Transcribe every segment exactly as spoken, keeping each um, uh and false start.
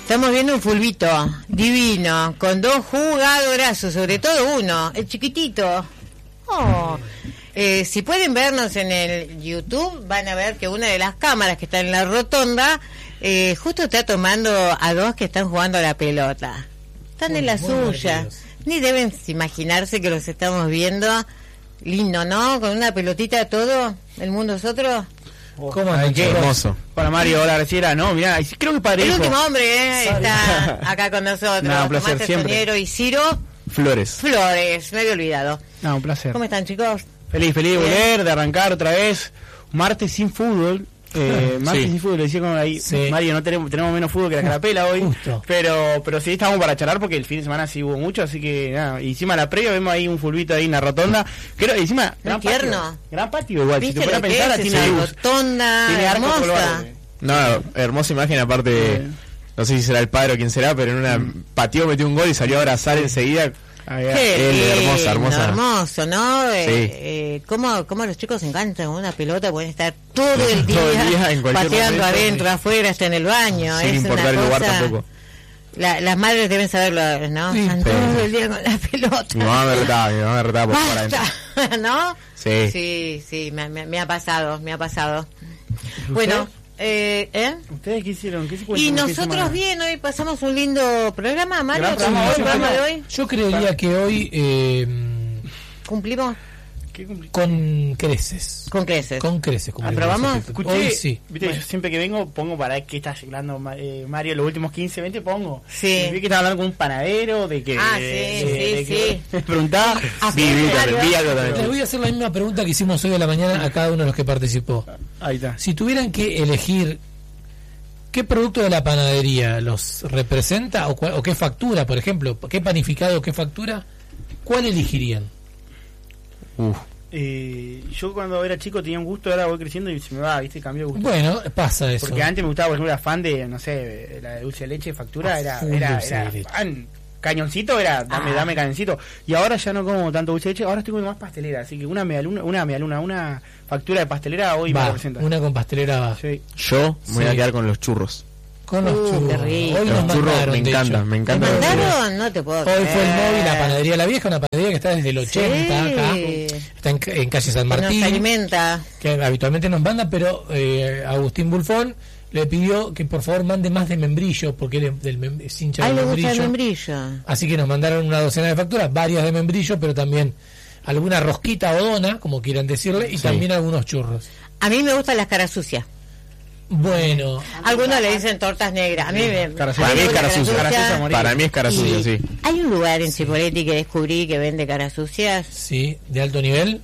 Estamos viendo un fulbito divino, con dos jugadorazos, sobre todo uno, el chiquitito. Oh. Eh, si pueden vernos en el YouTube, van a ver que una de las cámaras que está en la rotonda, eh, justo está tomando a dos que están jugando a la pelota. Están muy, en la suya. Divertidos. Ni deben imaginarse que los estamos viendo. Lindo, ¿no? Con una pelotita todo, el mundo es otro. ¿Cómo es? Qué hermoso. Para Mario, hola, Graciela. No, mirá, creo que parece. El último hombre, ¿eh? Está acá con nosotros. No, un placer, Tomás siempre. Soniero y Ciro Flores. Flores, me había olvidado. No, un placer. ¿Cómo están, chicos? Feliz, feliz de volver, de arrancar otra vez. Martes sin fútbol. Eh, martes Sí. sin fútbol, decía como ahí. Sí. Mario, no tenemos, tenemos menos fútbol que la carapela hoy. Justo. Pero pero sí estamos para charlar porque el fin de semana sí hubo mucho, así que nada. Y encima la previa vemos ahí un fulbito ahí en la rotonda. Creo, encima, gran tierno. patio. Gran patio igual, si te ¿Viste pones a lo que pensar, es tiene esa luz. rotonda Tiene arco hermosa? colgado. No, hermosa imagen, aparte, Eh. no sé si será el padre o quién será, pero en una pateó, metió un gol y salió a abrazar enseguida. Ahí, Qué Él, lindo, hermosa, hermosa. hermoso, ¿no? Eh, Sí. eh, ¿cómo, ¿Cómo los chicos se encantan con una pelota? Pueden estar todo el día, Todo el día, en cualquier pateando momento, adentro, sí. afuera, hasta en el baño. Sin es importar una el lugar cosa- tampoco. La, las madres deben saberlo, ¿no? Sí. Están Sí. todo el día con la pelota. Mi mamá me retaba, mi mamá me retaba por fuera adentro. Basta, ¿no? Sí. Sí, sí, me, me- me ha pasado, me ha pasado. Bueno, eh, ¿eh? ¿Ustedes qué hicieron? ¿Qué se Y cuentan el fin de nosotros semana? bien, hoy pasamos un lindo programa, Mario. Gran ¿cómo programa fue el hoy, programa de Mario. hoy? Yo creería que hoy eh, ¿Cumplimos? ¿Qué cumpli- con creces. Con creces. Con creces. cumplimos. ¿Aprobamos? Escuché, Hoy sí. viste, yo siempre que vengo pongo para qué está hablando Ma- eh, Mario los últimos quince, veinte pongo. Sí. Y vi que estaba hablando con un panadero, de que... Ah, sí, de- sí, de sí. que- Me preguntaba... Ah, Vi, vi, Mario. vi algo Eh, también. Les voy a hacer la misma pregunta que hicimos hoy a la mañana a cada uno de los que participó. Ahí está. Si tuvieran que elegir qué producto de la panadería los representa o, cuál- o qué factura, por ejemplo, qué panificado, qué factura, ¿cuál elegirían? Uf. Eh, yo cuando era chico tenía un gusto, ahora voy creciendo y se me va, viste, cambió de gusto. Bueno, pasa eso. Porque antes me gustaba, por ejemplo, era fan de, no sé, la de dulce de leche, factura, Ah, era, full era, dulce era de leche. fan. Cañoncito era, dame, Ah. dame cañoncito. Y ahora ya no como tanto dulce de leche, ahora estoy comiendo más pastelera. Así que una medialuna, una medialuna, una factura de pastelera hoy me Va, representa. una con pastelera va. Sí. Yo me voy Sí. a quedar con los churros. Con los Uh, churros. qué rico. Hoy nos Los churros mandaron, me de encantan, hecho. me ¿Me encantan los churros. mandaron? No te puedo Hoy fue el creer. móvil, la panadería La Vieja, una panadería que está desde el ochenta Sí. acá. Está en, en calle San Que nos Martín. alimenta. Que habitualmente nos manda, pero eh, Agustín Bulfón le pidió que por favor mande más de membrillo, porque él es, del mem- es hincha Ay, de le gusta membrillo. el membrillo. Así que nos mandaron una docena de facturas, varias de membrillo, pero también alguna rosquita o dona, como quieran decirle, y Sí. también algunos churros. A mí me gustan las caras sucias. Bueno, Algunos le dicen tortas negras. A mí me, Cara a sucia. mí Para mí me es gusta cara la sucia. cara Cara sucia, morir. Para mí es cara Y sucia, sí. Hay un lugar en Chipoletti que descubrí que vende caras sucias sí, de alto nivel.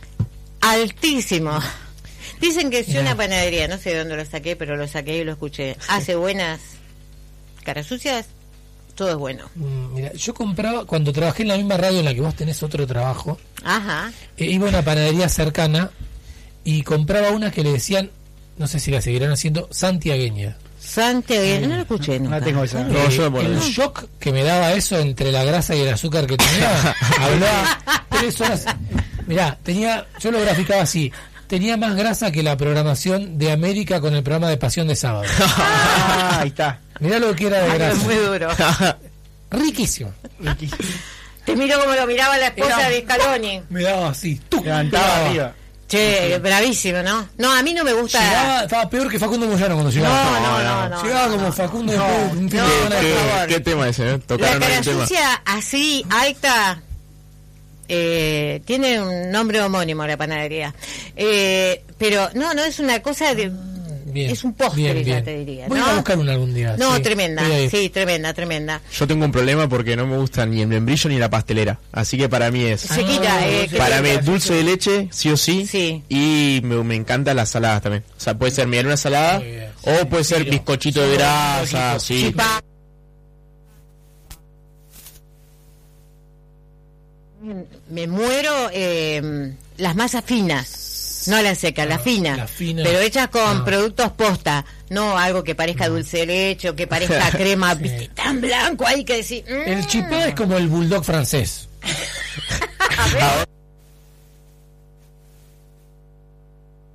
altísimo. Dicen que si Ya. una panadería, no sé de dónde lo saqué, pero lo saqué y lo escuché, hace buenas caras sucias, todo es bueno. Mm, Mira, yo compraba, cuando trabajé en la misma radio en la que vos tenés otro trabajo, Ajá. eh, iba a una panadería cercana y compraba una que le decían, no sé si la seguirán haciendo, santiagueña. Santiago, no lo escuché No nunca. la tengo esa. ¿Cuál No, es? yo me el acuerdo. shock que me daba eso entre la grasa y el azúcar que tenía, hablaba tres horas. Mirá, tenía, yo lo graficaba así, tenía más grasa que la programación de América con el programa de Pasión de Sábado. Ah, ahí está. Mirá lo que era de Ay, es grasa. muy duro. Riquísimo. Te miro como lo miraba la esposa Era- de Scaloni. Me daba así. ¡tuc! Levantaba Pegaba. arriba. Che, bravísimo, ¿no? No, a mí no me gusta. Llegaba, estaba peor que Facundo Moyano cuando llegaba. No, no, no, no. Llegaba no, como no. Facundo No, después de un fin no, de por semana de ¿Qué, favor. qué tema ese, eh? La Tocaron cara el tema. sucia así, alta, eh, tiene un nombre homónimo la panadería. Eh, pero no, no es una cosa de... Bien, es un postre, bien, ya bien. te diría. Voy ¿no? a ir a buscar una algún día. No, sí. tremenda, Voy a ir. sí, tremenda, tremenda. Yo tengo un problema porque no me gusta ni el membrillo ni la pastelera. Así que para mí es... Se quita, eh, que Para se- mí es dulce de leche, sí o sí. Sí. Y me, me encantan las saladas también. O sea, puede ser medialuna salada Muy bien. o puede ser Sí, bizcochito sí, de grasa, sí, sí. Chipa- Me muero eh, las masas finas, no las secas, las finas, las finas. pero hechas con Ah. productos posta, no algo que parezca dulce de leche o que parezca crema, Sí. viste, tan blanco hay que decir. mm. El chipá es como el bulldog francés.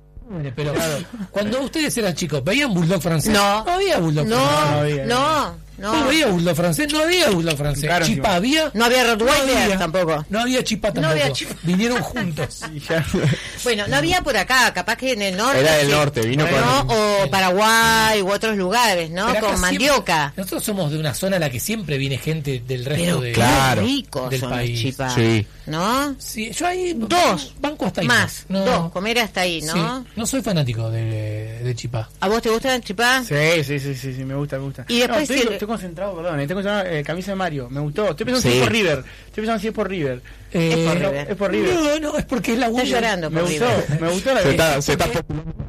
Pero cuando ustedes eran chicos, ¿veían bulldog francés? No. No había bulldog No, francés. No había, no, No. ¿Vos veías bulldog francés? No había bulldog francés. Claro, Chipá encima. había. No había No Rottweiler había. tampoco. No había chipá tampoco. había chipá. Vinieron juntos. Y ya- Bueno, no había por acá, capaz que en el norte. Era del sí. norte, vino ¿no? con... O Paraguay u otros lugares, ¿no? Pero acá Con siempre- mandioca. Nosotros somos de una zona a la que siempre viene gente del resto Pero de, qué Claro. ricos del son país. los chipá. Sí. ¿No? Sí, yo ahí Dos. banco hasta ahí. Más, No, dos, comer hasta ahí, ¿no? sí, no soy fanático de, de chipá. ¿A vos te gusta el chipá? Sí, sí, sí, sí, sí, me gusta, me gusta. Y después no, estoy, si- estoy concentrado, perdón, estoy concentrado, eh, camisa de Mario, me gustó. Estoy pensando Sí. si es por River, estoy pensando si es por River. Eh, Es por No, River. es por River. No, no, es porque es la Está única. llorando Me por gustó, River. me gustó la Se de está, se está porque-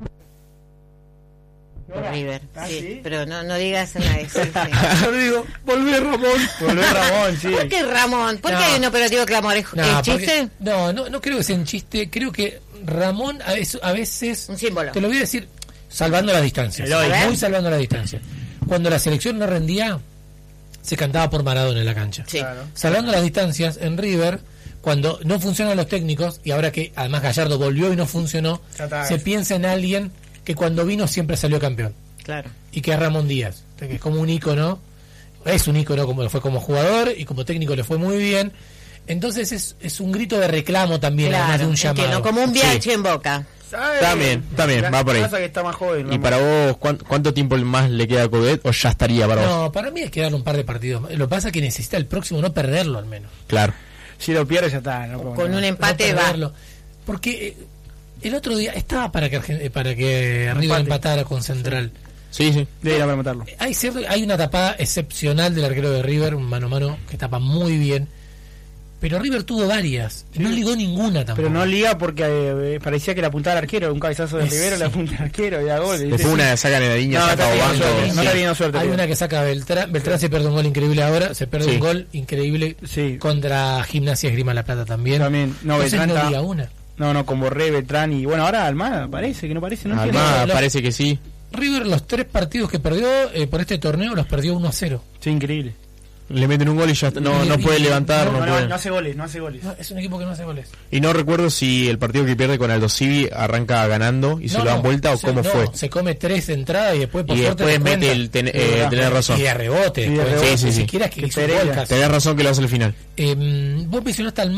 Por River, Ah, sí. ¿sí? Pero no, no digas nada de eso. Sí. Yo digo, volvé Ramón. Volvé Ramón, sí. ¿Por qué Ramón? ¿Por qué No. hay un operativo clamor? ¿Es, No, es porque- chiste? no, no, no creo que sea un chiste. Creo que Ramón a veces, a veces Un símbolo. te lo voy a decir salvando las distancias. Heroico. A ver. Muy salvando las distancias. Cuando la selección no rendía, se cantaba por Maradona en la cancha. Sí. Claro. Salvando las distancias, en River, cuando no funcionan los técnicos, y ahora que además Gallardo volvió y no funcionó, Ya está. se piensa en alguien que cuando vino siempre salió campeón. Claro. Y que es Ramón Díaz, que es como un ícono, es un ícono como lo fue como jugador y como técnico le fue muy bien. Entonces es, es un grito de reclamo también, además de Claro, un llamado. entiendo, como un viaje Sí. en boca. ¿Sabe? También, también, La- va por ahí. Pasa que está más joven. ¿Y Ramón. para vos ¿cuán- cuánto tiempo más le queda a Coudet o ya estaría para vos? No, para mí hay que darle un par de partidos más. Lo que pasa es que necesita el próximo no perderlo al menos. Claro. Si lo pierde ya está. No puedo Con nada. un empate no va. perderlo. Porque eh, el otro día estaba para que Argen- eh, para que River Empate. empatara con Central. Sí, sí. Debe ir a matarlo. Hay cierto, hay una tapada excepcional del arquero de River, un mano a mano que tapa muy bien. Pero River tuvo varias, y no ligó ninguna tampoco. Pero no liga porque eh, parecía que le apuntaba al arquero. Un cabezazo de Es- Rivero le apunta al arquero y da gol. Después una saca en la línea, No, saca está teniendo Obando. suerte, no Sí. está teniendo suerte. Hay tío. una que saca Beltrán, Beltrán se pierde un gol increíble ahora, se pierde Sí. un gol increíble Sí. contra Gimnasia Esgrima La Plata también. También. No, Entonces Beltrán no está- liga una. No, no, con Borré, Beltrán y bueno, ahora Almada parece que no parece, no entiendo. Almada Lo- parece que sí. River los tres partidos que perdió eh, por este torneo los perdió uno a cero. Sí, increíble. Le meten un gol y ya está- no, no puede levantar, No, no, no, puede. no hace goles, no hace goles. No, es un equipo que no hace goles. Y no recuerdo si el partido que pierde con Aldo Civi arranca ganando y se No, lo dan no, vuelta o se- cómo no, fue. Se come tres de entrada y después por Y suerte después te mete cuenta. el ten- Y eh, de tenés razón. Y de rebote. Y de después. rebote, sí, sí, Ni sí. siquiera es que Que hizo un Pereira. gol casi. Tenés razón que lo hace al final. Eh, vos mencionaste al